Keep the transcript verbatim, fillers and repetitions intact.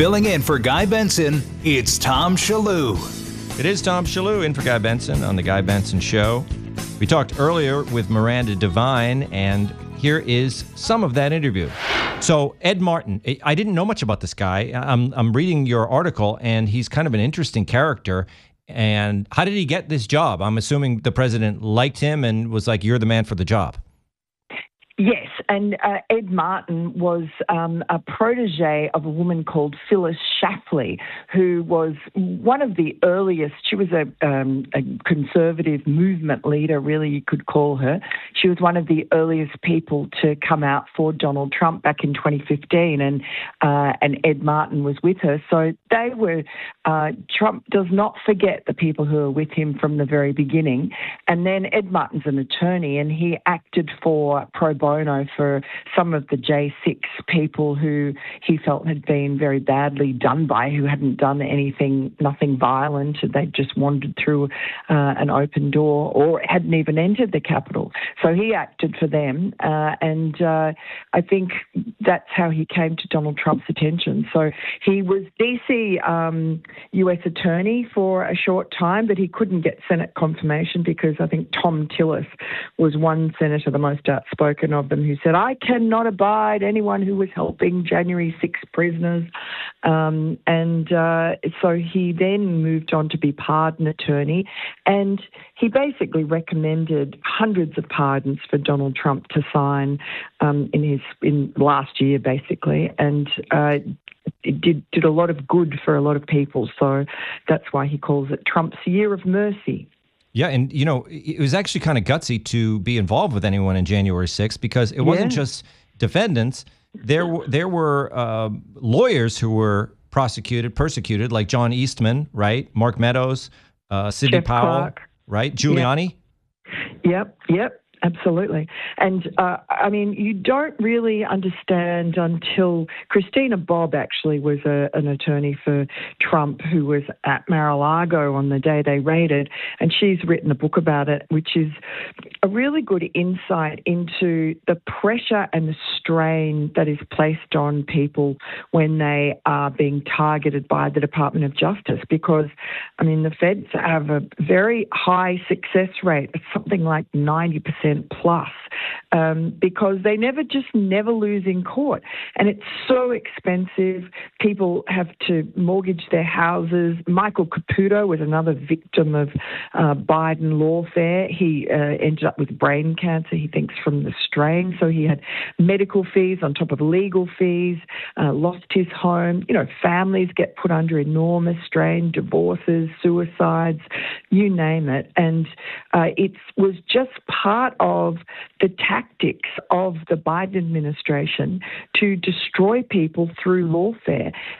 Filling in for Guy Benson, it's Tom Shillue. It is Tom Shillue in for Guy Benson on The Guy Benson Show. We talked earlier with Miranda Devine, and here is some of that interview. So Ed Martin, I didn't know much about this guy. I'm, I'm reading your article, and he's kind of an interesting character. And how did he get this job? I'm assuming the president liked him and was like, you're the man for the job. Yes, and uh, Ed Martin was um, a protege of a woman called Phyllis Schlafly, who was one of the earliest. She was a, um, a conservative movement leader, really, you could call her. She was one of the earliest people to come out for Donald Trump back in twenty fifteen, and uh, and Ed Martin was with her. So they were, uh, Trump does not forget the people who were with him from the very beginning. And then Ed Martin's an attorney, and he acted for pro bono for some of the J six people who he felt had been very badly done by, who hadn't done anything, nothing violent. They just wandered through uh, an open door or hadn't even entered the Capitol. So he acted for them, uh, and uh, I think that's how he came to Donald Trump's attention. So he was D C um, U S attorney for a short time, but he couldn't get Senate confirmation because I think Tom Tillis was one senator, the most outspoken of them, who said, I cannot abide anyone who was helping January sixth prisoners. Um, and uh, so he then moved on to be pardon attorney, and he basically recommended hundreds of pardons for Donald Trump to sign um, in his in last year, basically, and uh, it did, did a lot of good for a lot of people. So that's why he calls it Trump's Year of Mercy. Yeah, and, you know, it was actually kind of gutsy to be involved with anyone in January sixth because it wasn't Yeah. just defendants. There were, there were uh, lawyers who were prosecuted, persecuted, like John Eastman, right? Mark Meadows, uh, Sidney Jeff Powell, Clark. right? Giuliani. Yep, yep. Absolutely. And, uh, I mean, you don't really understand until Christina Bobb actually was a, an attorney for Trump who was at Mar-a-Lago on the day they raided, and she's written a book about it, which is a really good insight into the pressure and the strain that is placed on people when they are being targeted by the Department of Justice. Because, I mean, the feds have a very high success rate. It's something like ninety percent plus, um, because they never just never lose in court. And it's so expensive. People have to mortgage their houses. Michael Caputo was another victim of uh, Biden lawfare. He uh, ended up with brain cancer, he thinks, from the strain. So he had medical fees on top of legal fees, uh, lost his home. You know, families get put under enormous strain, divorces, suicides, you name it. And uh, it was just part of the tactics of the Biden administration to destroy people through lawfare.